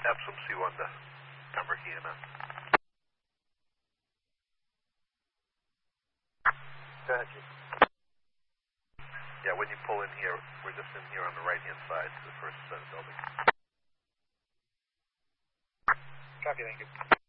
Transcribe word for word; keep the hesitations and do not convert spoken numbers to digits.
Epsom C one to Pembroke E M S. Go ahead, Chief. Yeah, when you pull in here, we're just in here on the right-hand side to the first set of buildings. Copy, thank you.